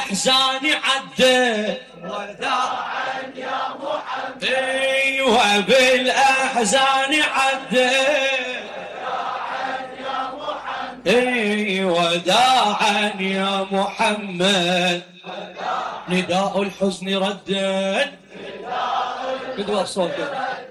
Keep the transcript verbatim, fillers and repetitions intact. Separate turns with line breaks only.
بالأحزان عدت وداعا يا محمد. ايوه بالأحزان عدت وداعا يا محمد. ايوه وداعا يا محمد. نداء الحزن ردد نداء الحزن